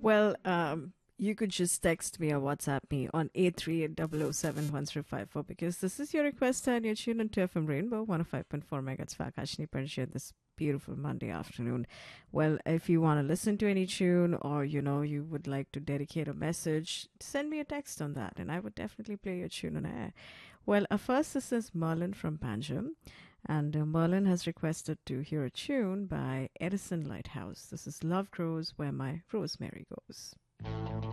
Well, you could just text me or WhatsApp me on 8380071354 because this is your request and you're tuned into FM Rainbow 105.4 megahertz for Akashni Panjia this beautiful Monday afternoon. Well, if you want to listen to any tune or you would like to dedicate a message, send me a text on that and I would definitely play your tune on air. Well, first this is Merlin from Panjam. And Merlin has requested to hear a tune by Edison Lighthouse. This is Love Grows Where My Rosemary Goes.